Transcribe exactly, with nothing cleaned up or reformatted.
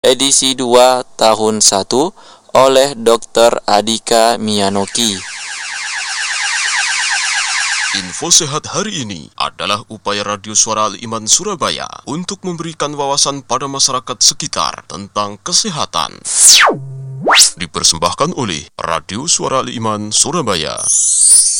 edisi dua tahun satu oleh dokter Adika Miyanoki. Info sehat hari ini adalah upaya Radio Suara Al-Iman Surabaya untuk memberikan wawasan pada masyarakat sekitar tentang kesehatan. Dipersembahkan oleh Radio Suara Al-Iman Surabaya.